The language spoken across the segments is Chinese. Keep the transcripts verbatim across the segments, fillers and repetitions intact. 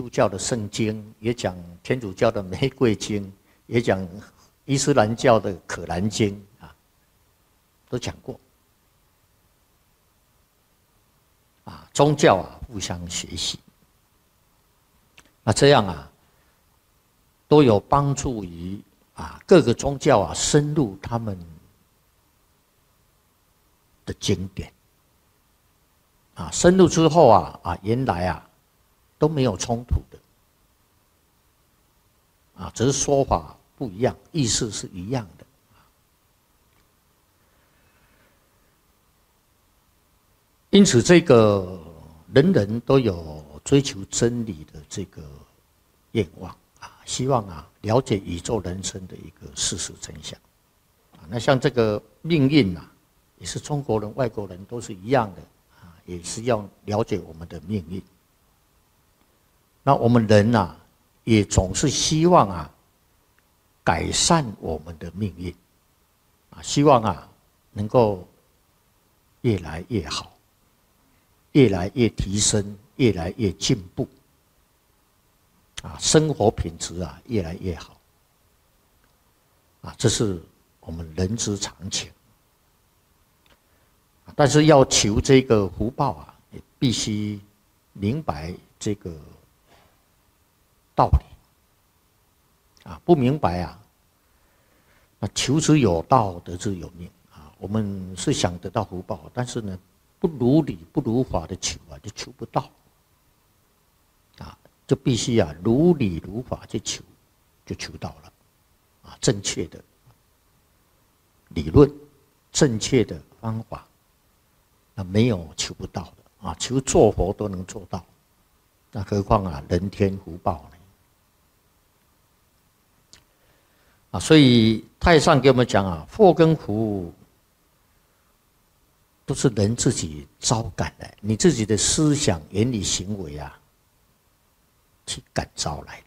督教的圣经，也讲天主教的玫瑰经，也讲伊斯兰教的可兰经啊，都讲过。啊，宗教啊，互相学习。那这样啊，都有帮助于啊各个宗教啊深入他们的经典。啊，深入之后啊啊，原来啊都没有冲突的。啊，只是说法不一样，意思是一样的。因此，这个人人都有追求真理的这个愿望啊，希望啊了解宇宙人生的一个事实真相。啊，那像这个命运啊，也是中国人、外国人都是一样的啊，也是要了解我们的命运。那我们人啊，也总是希望啊改善我们的命运啊，希望啊能够越来越好。越来越提升，越来越进步，啊，生活品质啊越来越好，啊，这是我们人之常情。但是要求这个福报啊，也必须明白这个道理，啊，不明白啊，那求之有道，得之有命啊。我们是想得到福报，但是呢，不如理不如法的求啊，就求不到，啊，就必须啊如理如法去求，就求到了，啊，正确的理论，正确的方法，那没有求不到的啊，求做佛都能做到，那何况啊人天福报呢？啊，所以太上给我们讲啊，祸跟福都是人自己招感的，你自己的思想、言语、行为啊，去感召来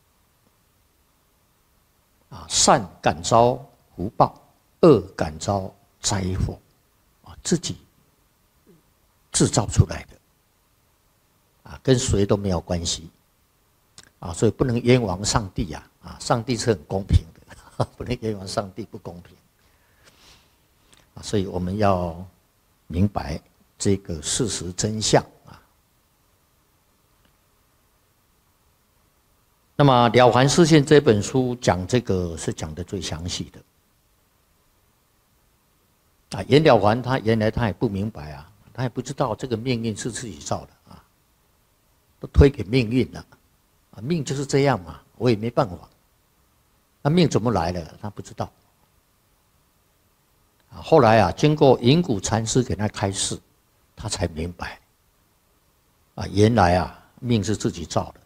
的。啊，善感召福报，恶感召灾祸，啊，自己制造出来的，啊，跟谁都没有关系，啊，所以不能冤枉上帝呀，啊，上帝是很公平的，不能冤枉上帝不公平，啊，所以我们要明白这个事实真相啊。那么《了凡四训》这本书讲这个是讲的最详细的。啊，袁了凡他原来他也不明白啊，他也不知道这个命运是自己造的啊，都推给命运了。啊，命就是这样嘛，我也没办法。那命怎么来的？他不知道。后来啊，经过云谷禅师给他开示，他才明白，啊，原来啊，命是自己造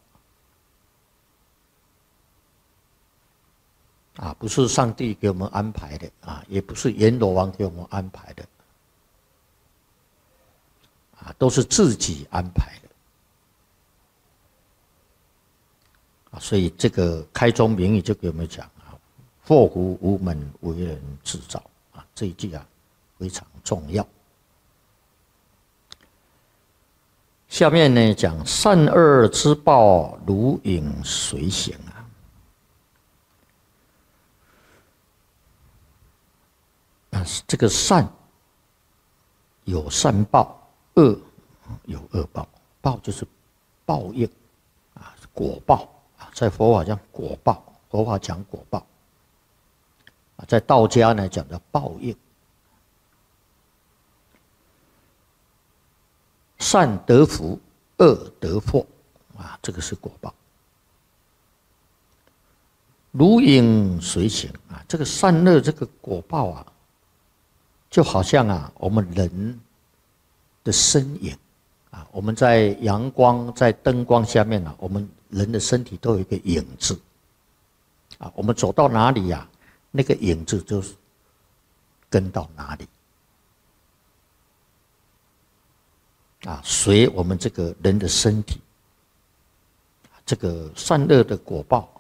的，啊，不是上帝给我们安排的，啊，也不是阎罗王给我们安排的，啊，都是自己安排的，啊，所以这个开宗明义就给我们讲啊，祸福无门，为人自造。这一句啊非常重要。下面呢讲善恶之报如影随形啊。啊，这个善有善报，恶有恶报。报就是报应啊，果报啊，在佛法讲果报，佛法讲果报。在道家呢讲的报应，善得福，恶得祸，啊，这个是果报。如影随形啊，这个善恶这个果报啊，就好像啊我们人的身影啊，我们在阳光在灯光下面啊，我们人的身体都有一个影子啊，我们走到哪里呀、啊？那个影子就是跟到哪里啊？随我们这个人的身体，这个善恶的果报，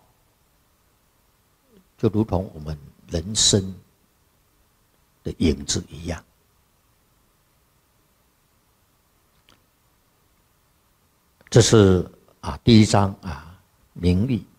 就如同我们人生的影子一样。这是啊，第一章啊，名利